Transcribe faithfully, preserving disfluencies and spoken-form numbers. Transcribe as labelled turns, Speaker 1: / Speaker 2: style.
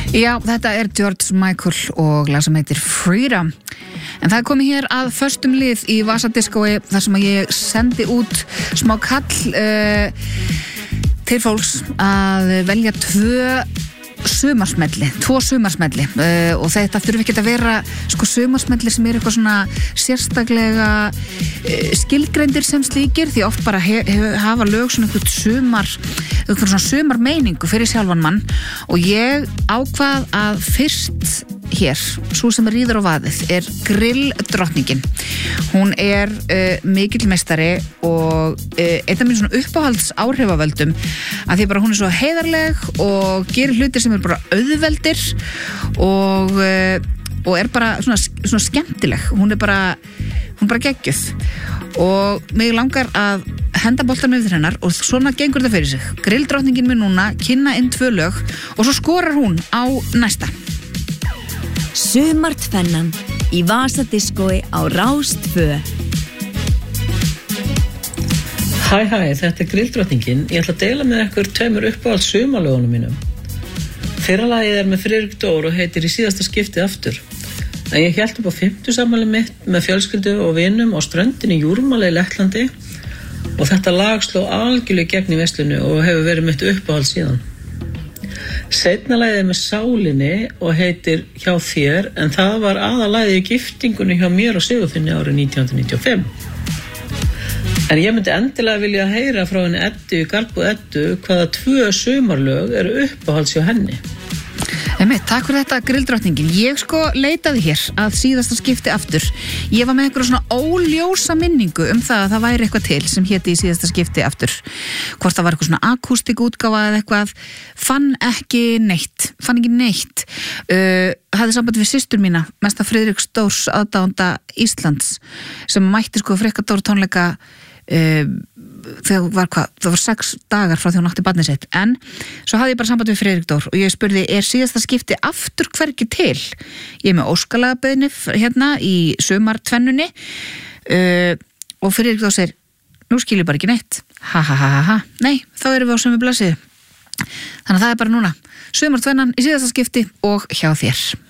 Speaker 1: Já, þetta er George Michael og lag sem heitir Freedom. En það er komið hér að föstum lið í Vasadiskói þar sem að ég sendi út smá kall uh, til fólks að velja tvö sumarsmelli, tvo sumarsmelli uh, og þetta þurfi ekki að vera sko sumarsmelli sem er eitthvað svona sérstaklega uh, skilgreindir sem slíkir, því oft bara he, he, hafa lög svona eitthvað sumar eitthvað svona sumarmeiningu fyrir sjálfan mann og ég ákvað að fyrst hér, svo sem ríður á vaðið er grilldrottningin. Hún er uh, mikill meistari og uh, einn af mín svona uppáhalds áhrifavöldum að því bara hún er svo heiðarleg og gerir hlutir sem er bara auðveldir og, uh, og er bara svona, svona skemmtileg. Hún er bara, hún er bara geggjuð og mig langar að henda boltanum yfir hennar og svona gengur það fyrir sig. Grilldrottningin mér núna kynna inn tvö lög og svo skorar hún á næsta.
Speaker 2: Sumartfennan í Vasadiskói á Rás tvö.
Speaker 3: Hæ hæ, þetta er Grilldrottningin. Ég ætla að deila með ykkur tveimur uppáhalds sumarlögunum mínum. Fyrra lagið er með Friðrik Dór og heitir Í síðasta skipti aftur. En ég hélt upp á fimmtugsafmæli mitt með fjölskyldu og vinum á ströndinni Júrmala í Lettlandi og þetta lag sló algjörlega gegn í veislunni og hefur verið mitt uppáhald síðan. Seinna lagið er með Sálinni og heitir Hjá þér, en það var aðalagið í giftingunni hjá mér og Sigurfinni árið nítján hundruð níutíu og fimm. En ég myndi endilega vilja heyra frá henni Eddu í Garbu Eddu hvaða tvö sumarlög eru uppáhalds hjá henni.
Speaker 1: Einmitt, takk fyrir þetta Grilldrottningin. Ég sko leitaði hér að síðasta skipti aftur. Ég var með einhverja svona óljósa minningu um það að það væri eitthvað til sem héti Í síðasta skipti aftur. Hvort það var eitthvað svona akústik útgáfa eða eitthvað. Fann ekki neitt. Fann ekki neitt. Uh, hafði samband við systur mína, mesta Friðrik Dórs aðdáanda Íslands, sem mætti sko Frikka Dór tónleika uh, þegar var hvað, það var sex dagar frá því hún átti barnið sitt, en svo hafði ég bara samband við Friðrik Dór og ég spurði, er síðasta skipti aftur hvergi til? Ég er með óskalagabeiðni hérna í sumartvennunni uh, og Friðrik Dór segir, nú skil ég bara ekki neitt ha ha ha ha ha, nei, þá erum við á sömu blasiðu, þannig að það er bara núna sumartvennan í síðasta skipti og Hjá þér.